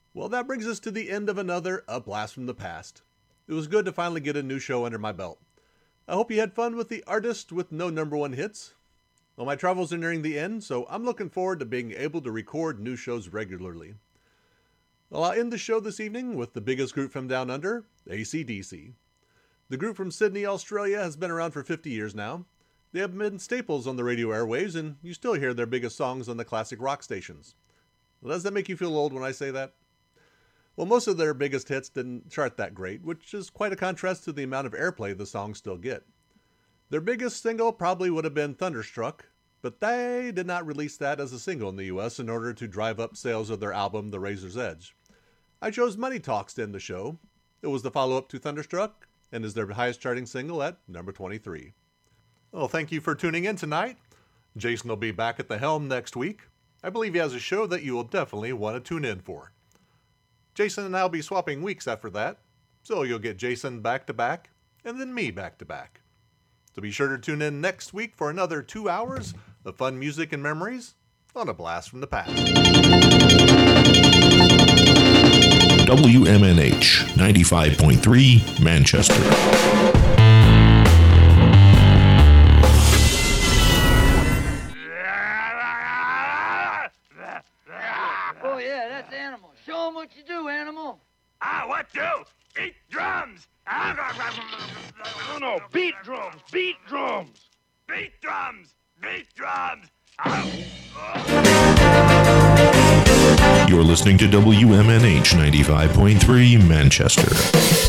Well, that brings us to the end of another A Blast from the Past. It was good to finally get a new show under my belt. I hope you had fun with the artist with no number one hits. Well, my travels are nearing the end, so I'm looking forward to being able to record new shows regularly. Well, I'll end the show this evening with the biggest group from down under, AC/DC. The group from Sydney, Australia has been around for 50 years now. They have been staples on the radio airwaves, and you still hear their biggest songs on the classic rock stations. Well, does that make you feel old when I say that? Well, most of their biggest hits didn't chart that great, which is quite a contrast to the amount of airplay the songs still get. Their biggest single probably would have been Thunderstruck, but they did not release that as a single in the US in order to drive up sales of their album The Razor's Edge. I chose Money Talks to end the show. It was the follow-up to Thunderstruck, and is their highest charting single at number 23. Well, thank you for tuning in tonight. Jason will be back at the helm next week. I believe he has a show that you will definitely want to tune in for. Jason and I will be swapping weeks after that, so you'll get Jason back to back, and then me back to back. So be sure to tune in next week for another 2 hours of fun music and memories on A Blast from the Past. WMNH 95.3 Manchester. Oh, yeah, that's Animal. Show 'em what you do, Animal. What do? Eat drums! No, beat drums! Beat drums! Beat drums! Beat drums! You're listening to WMNH 95.3 Manchester.